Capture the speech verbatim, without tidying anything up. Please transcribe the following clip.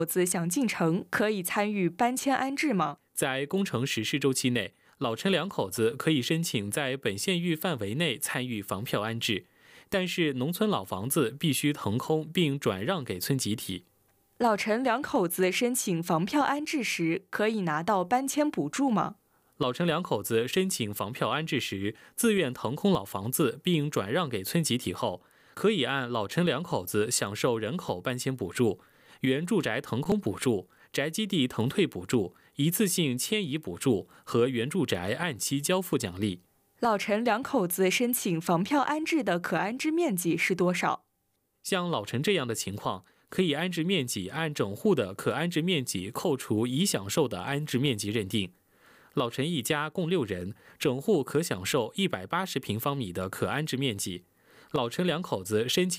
口子想进城，可以参与搬迁安置吗？ 在工程实施周期内，老陈两口子可以申请在本县域范围内参与房票安置，但是农村老房子必须腾空并转让给村集体。 老陈两口子申请房票安置时，可以拿到搬迁补助吗？ 老陈两口子申请房票安置时，自愿腾空老房子并转让给村集体后，可以按老陈两口子享受人口搬迁补助、原住宅腾空补助、宅基地腾退补助、一次性迁移补助和原住宅按期交付奖励。 老陈两口子申请房票安置的可安置面积是多少？ 像老陈这样的情况，可以安置面积按整户的可安置面积扣除已享受的安置面积认定。老陈一家共六人，整户可享受一百八十平方米的可安置面积。老陈两口子申请